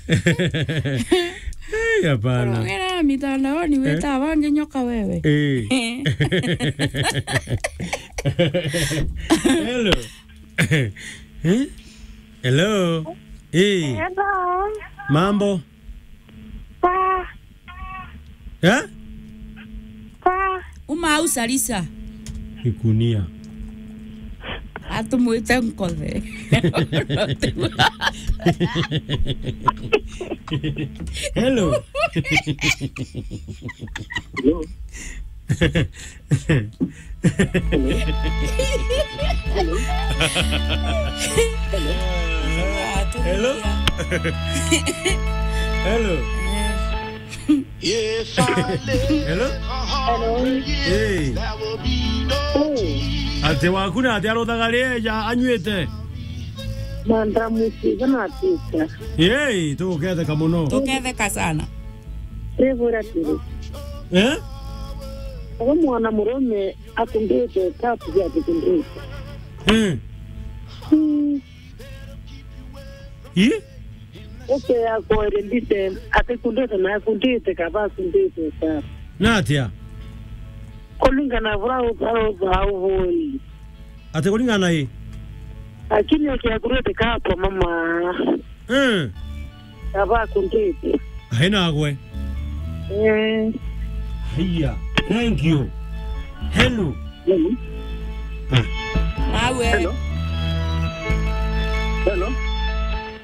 Hapana. Ongea mitandaoni weta wange nyoka wewe. Hello. Hello. Hello. Mambo? Pa. Uma usalisa. Ikunia. Atumuite nkove. Hello. Hello. Hello. If I live Hello. 100 years, that will be no tea. Ate wakuna ate arotagalie ya anywete. Manda musiga na tisa. Yey, tu kete kamono. Toketheka sana. Revora tiri. Kwa mwana murume akundete tapu ya kundete. Okay, ako rendite atekundete na kundete kaba kundete sa. Natia. Kolingana vrao hoi. Ate kolingana hii. Akini akiagurete kapo mama. Kaba kundete. Haina agwe. Hiya. Thank you. Hello. Mawe. Hello.